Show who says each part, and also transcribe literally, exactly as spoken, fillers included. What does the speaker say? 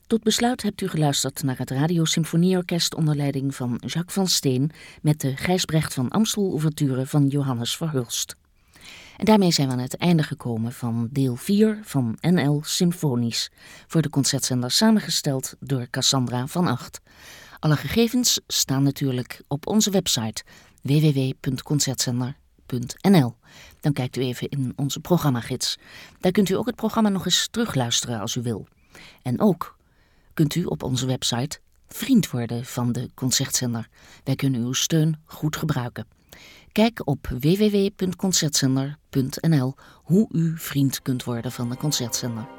Speaker 1: Tot besluit hebt u geluisterd naar het Radiosymfonieorkest onder leiding van Jacques van Steen met de Gijsbrecht van Amstel ouverture van Johannes Verhulst. En daarmee zijn we aan het einde gekomen van deel vier van N L Symfonisch, voor de concertzender samengesteld door Cassandra van Acht. Alle gegevens staan natuurlijk op onze website w w w punt concertzender punt n l. Dan kijkt u even in onze programmagids. Daar kunt u ook het programma nog eens terugluisteren als u wil. En ook kunt u op onze website vriend worden van de concertzender. Wij kunnen uw steun goed gebruiken. Kijk op w w w punt concertzender punt n l hoe u vriend kunt worden van de concertzender.